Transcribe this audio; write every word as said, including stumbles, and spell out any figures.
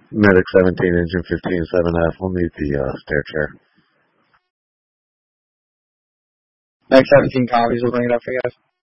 Medic seventeen, engine fifteen, seven F. We'll need the uh, stair chair. Medic seventeen copies. We'll bring it up for you guys.